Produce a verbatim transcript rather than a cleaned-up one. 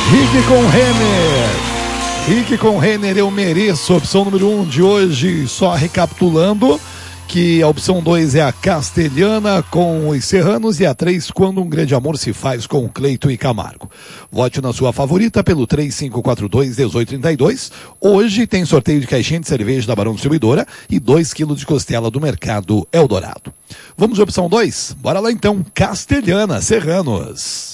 Rick com Renner. Rick com Renner, eu mereço. Opção número um de hoje, só recapitulando, que a opção dois é a Castelhana com os Serranos e a três, Quando um Grande Amor se Faz, com Cleito e Camargo. Vote na sua favorita pelo três cinco quatro dois, um oito três dois. Hoje tem sorteio de caixinha de cerveja da Barão Distribuidora e dois quilos de costela do Mercado Eldorado. Vamos de opção dois? Bora lá então, Castelhana, Serranos.